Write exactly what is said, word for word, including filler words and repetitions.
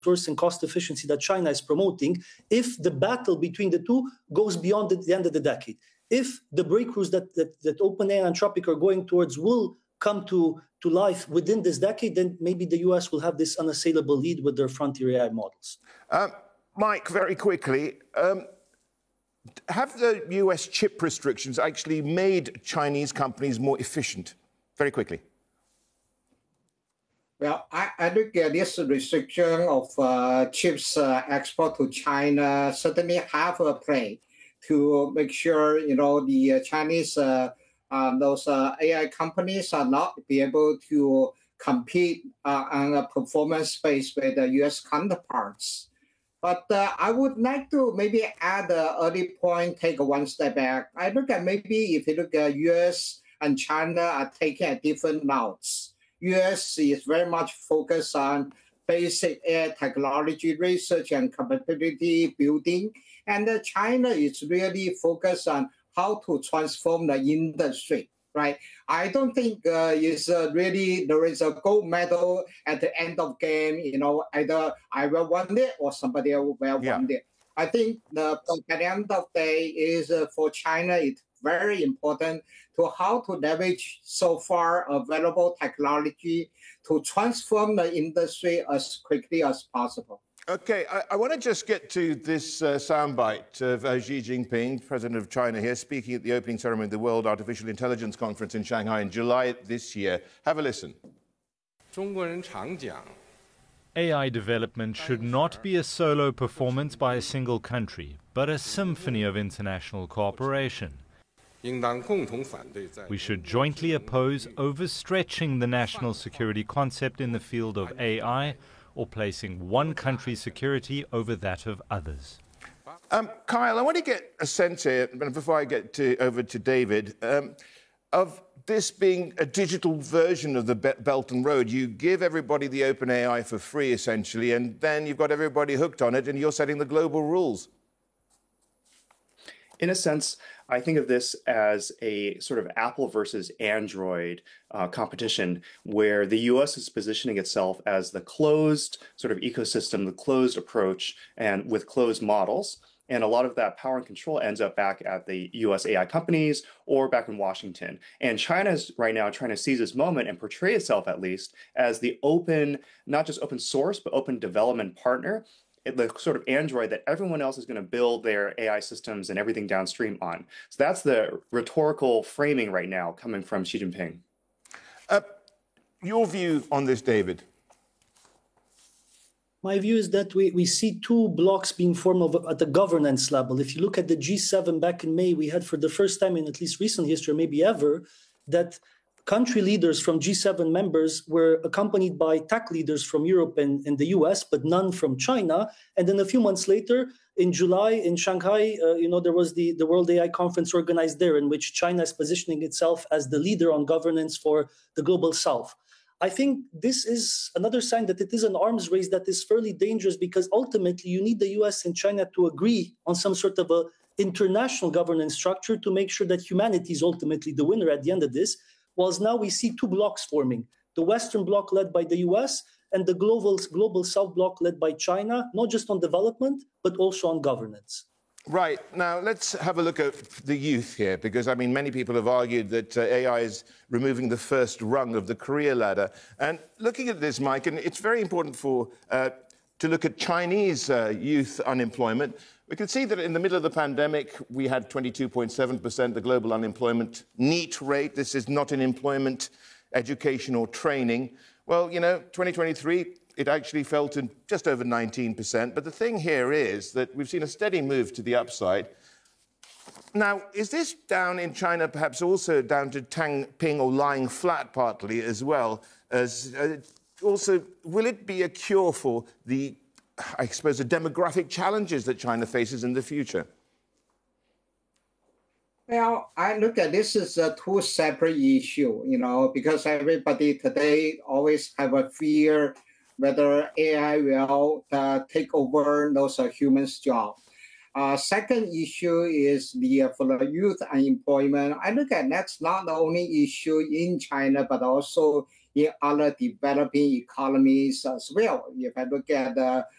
resource and cost efficiency that China is promoting if the battle between the two goes beyond the, the end of the decade. If the breakthroughs that, that, that OpenAI and Anthropic are going towards will come to, to life within this decade, then maybe the U S will have this unassailable lead with their frontier A I models. Um, Mike, very quickly, um, have the U S chip restrictions actually made Chinese companies more efficient? Very quickly. Well, I, I look at this restriction of uh, chips uh, export to China certainly have a play to make sure, you know, the uh, Chinese, uh, um, those uh, A I companies are not be able to compete uh, on a performance space with the U S counterparts. But uh, I would like to maybe add an early point, take one step back. I look at maybe if you look at U S and China are taking a different routes. U S is very much focused on basic A I technology research and capability building. And uh, China is really focused on how to transform the industry, right? I don't think uh, it's uh, really, there is a gold medal at the end of game, you know, either I will win it or somebody else will yeah. win it. I think the, at the end of the day is uh, for China, it's very important to how to leverage so far available technology to transform the industry as quickly as possible. Okay, I, I want to just get to this uh, soundbite of uh, Xi Jinping, president of China here, speaking at the opening ceremony of the World Artificial Intelligence Conference in Shanghai in July this year. Have a listen. A I development should not be a solo performance by a single country, but a symphony of international cooperation. We should jointly oppose overstretching the national security concept in the field of A I or placing one country's security over that of others. Um, Kyle, I want to get a sense here, before I get to, over to David, um, of this being a digital version of the Belt and Road. You give everybody the OpenAI for free, essentially, and then you've got everybody hooked on it, and you're setting the global rules. In a sense, I think of this as a sort of Apple versus Android uh, competition where the U S is positioning itself as the closed sort of ecosystem, the closed approach, and with closed models. And a lot of that power and control ends up back at the U S A I companies or back in Washington. And China is right now trying to seize this moment and portray itself, at least, as the open, not just open source, but open development partner, the sort of Android that everyone else is going to build their A I systems and everything downstream on. So that's the rhetorical framing right now coming from Xi Jinping. Uh, your view on this, David? My view is that we, we see two blocks being formed of, at the governance level. If you look at the G seven back in May, we had for the first time in at least recent history, maybe ever, that country leaders from G seven members were accompanied by tech leaders from Europe and, and the U S, but none from China. And then a few months later, in July in Shanghai, uh, you know, there was the, the World A I Conference organized there in which China is positioning itself as the leader on governance for the global South. I think this is another sign that it is an arms race that is fairly dangerous because ultimately you need the U S and China to agree on some sort of a international governance structure to make sure that humanity is ultimately the winner at the end of this. Whilst now we see two blocks forming, the Western bloc led by the U S and the global, global South bloc led by China, not just on development, but also on governance. Right. Now, let's have a look at the youth here, because, I mean, many people have argued that uh, A I is removing the first rung of the career ladder. And looking at this, Mike, and it's very important for uh, to look at Chinese uh, youth unemployment. We can see that in the middle of the pandemic, we had twenty-two point seven percent the global unemployment NEET rate. This is not in employment, education or training. Well, you know, twenty twenty-three, it actually fell to just over nineteen percent. But the thing here is that we've seen a steady move to the upside. Now, is this down in China perhaps also down to Tang Ping or lying flat partly as well? As uh, also, will it be a cure for the, I suppose, the demographic challenges that China faces in the future? Well, I look at this as a two separate issue, you know, because everybody today always have a fear whether A I will uh, take over those uh, humans' jobs. Uh, second issue is the uh, for the youth unemployment. I look at that's not the only issue in China, but also in other developing economies as well. If I look at the